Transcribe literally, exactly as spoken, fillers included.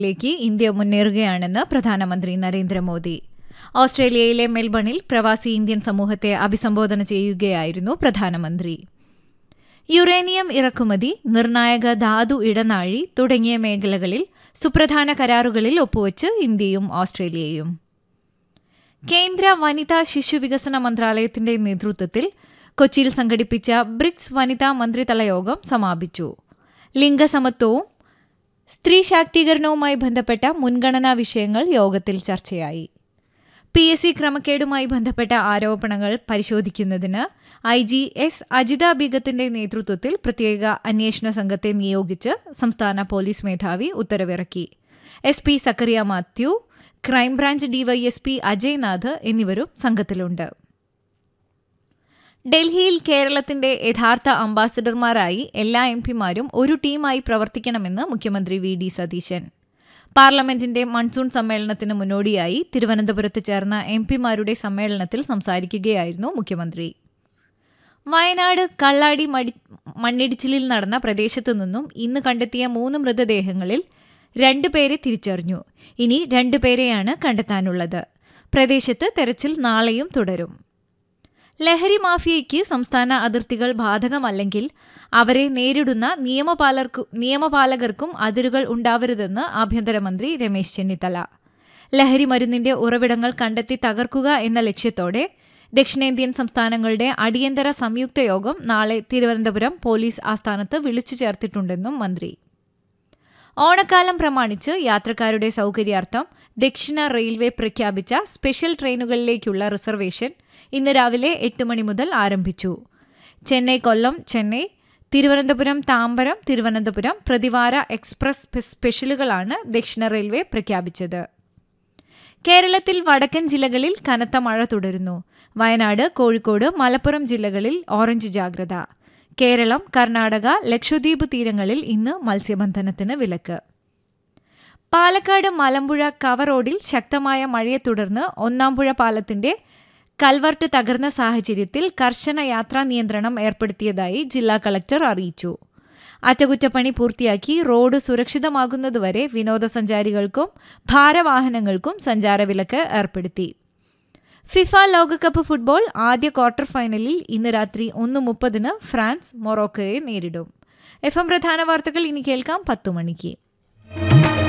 ലേക്ക് India മുന്നേറുകയാണെന്ന് പ്രധാനമന്ത്രി നരേന്ദ്രമോദി. ഓസ്ട്രേലിയയിലെ മെൽബണിൽ പ്രവാസി ഇന്ത്യൻ സമൂഹത്തെ അഭിസംബോധന ചെയ്യുകയായിരുന്നു പ്രധാനമന്ത്രി. യുറേനിയം ഇറക്കുമതി, നിർണായക ധാതു ഇടനാഴി തുടങ്ങിയ മേഖലകളിൽ സുപ്രധാന കരാറുകളിൽ ഒപ്പുവച്ച് ഇന്ത്യയും ഓസ്ട്രേലിയയും. കേന്ദ്ര വനിതാ ശിശുവികസന മന്ത്രാലയത്തിന്റെ നേതൃത്വത്തിൽ കൊച്ചിയിൽ സംഘടിപ്പിച്ച ബ്രിക്സ് വനിതാ മന്ത്രിതല യോഗം സമാപിച്ചു. ലിംഗസമത്വവും സ്ത്രീ ശാക്തീകരണവുമായി ബന്ധപ്പെട്ട മുൻഗണനാ വിഷയങ്ങൾ യോഗത്തിൽ ചർച്ചയായി. പി എസ് സി ക്രമക്കേടുമായി ബന്ധപ്പെട്ട ആരോപണങ്ങൾ പരിശോധിക്കുന്നതിന് ഐ ജി എസ് അജിത ബീഗത്തിന്റെ നേതൃത്വത്തിൽ പ്രത്യേക അന്വേഷണ സംഘത്തെ നിയോഗിച്ച് സംസ്ഥാന പോലീസ് മേധാവി ഉത്തരവിറക്കി. S P Zacharia Mathew, crime branch DYSP Ajay Nath എന്നിവരും സംഘത്തിലുണ്ട്. ഡൽഹിയിൽ കേരളത്തിന്റെ യഥാർത്ഥ അംബാസഡർമാരായി എല്ലാ എം പിമാരും ഒരു ടീമായി പ്രവർത്തിക്കണമെന്ന് മുഖ്യമന്ത്രി വി ഡി സതീശൻ. പാർലമെന്റിന്റെ മൺസൂൺ സമ്മേളനത്തിന് മുന്നോടിയായി തിരുവനന്തപുരത്ത് ചേർന്ന എം പിമാരുടെ സമ്മേളനത്തിൽ സംസാരിക്കുകയായിരുന്നു മുഖ്യമന്ത്രി. വയനാട് കള്ളാടി മണ്ണിടിച്ചിലിൽ നടന്ന പ്രദേശത്തു നിന്നും ഇന്ന് കണ്ടെത്തിയ മൂന്ന് മൃതദേഹങ്ങളിൽ രണ്ടുപേരെ തിരിച്ചറിഞ്ഞു. ഇനി രണ്ടുപേരെയാണ് കണ്ടെത്താനുള്ളത്. പ്രദേശത്ത് തെരച്ചിൽ നാളെയും തുടരും. ലഹരി മാഫിയയ്ക്ക് സംസ്ഥാന അതിർത്തികൾ ബാധകമല്ലെങ്കിൽ അവരെ നേരിടുന്ന നിയമപാലർക്കു നിയമപാലകർക്കും അതിരുകൾ ഉണ്ടാവരുതെന്ന് ആഭ്യന്തരമന്ത്രി രമേശ് ചെന്നിത്തല. ലഹരി മരുന്നിന്റെ ഉറവിടങ്ങൾ കണ്ടെത്തി തകർക്കുക എന്ന ലക്ഷ്യത്തോടെ ദക്ഷിണേന്ത്യൻ സംസ്ഥാനങ്ങളുടെ അടിയന്തര സംയുക്ത യോഗം നാളെ തിരുവനന്തപുരം പോലീസ് ആസ്ഥാനത്ത് വിളിച്ചു ചേർത്തിട്ടുണ്ടെന്നും മന്ത്രി. ഓണക്കാലം പ്രമാണിച്ച് യാത്രക്കാരുടെ സൗകര്യാർത്ഥം ദക്ഷിണ റെയിൽവേ പ്രഖ്യാപിച്ച സ്പെഷ്യൽ ട്രെയിനുകളിലേക്കുള്ള റിസർവേഷൻ ഇന്ന് രാവിലെ എട്ട് മണി മുതൽ ആരംഭിച്ചു. ചെന്നൈ കൊല്ലം, ചെന്നൈ, തിരുവനന്തപുരം താമ്പരം, തിരുവനന്തപുരം പ്രതിവാര എക്സ്പ്രസ് സ്പെഷ്യലുകളാണ് ദക്ഷിണ റെയിൽവേ പ്രഖ്യാപിച്ചത്. കേരളത്തിൽ വടക്കൻ ജില്ലകളിൽ കനത്ത മഴ തുടരുന്നു. വയനാട്, കോഴിക്കോട്, മലപ്പുറം ജില്ലകളിൽ ഓറഞ്ച് ജാഗ്രത. കേരളം, കർണാടക, ലക്ഷദ്വീപ് തീരങ്ങളിൽ ഇന്ന് മത്സ്യബന്ധനത്തിന് വിലക്ക്. പാലക്കാട് മലമ്പുഴ കവ റോഡിൽ ശക്തമായ മഴയെ തുടർന്ന് ഒന്നാംപുഴ പാലത്തിന്റെ കൽവർട്ട് തകർന്ന സാഹചര്യത്തിൽ കർശന യാത്രാ നിയന്ത്രണം ഏർപ്പെടുത്തിയതായി ജില്ലാ കളക്ടർ അറിയിച്ചു. അറ്റകുറ്റപ്പണി പൂർത്തിയാക്കി റോഡ് സുരക്ഷിതമാകുന്നതുവരെ വിനോദസഞ്ചാരികൾക്കും ഭാരവാഹനങ്ങൾക്കും സഞ്ചാരവിലക്ക് ഏർപ്പെടുത്തി. ഫിഫ ലോകകപ്പ് ഫുട്ബോൾ ആദ്യ ക്വാർട്ടർ ഫൈനലിൽ ഇന്ന് രാത്രി ഒന്ന് മുപ്പതിന് ഫ്രാൻസ് മൊറോക്കോയെ നേരിടും. എഫ് എം പ്രധാന വാർത്തകൾ ഇനി കേൾക്കാം പത്തു മണിക്ക്.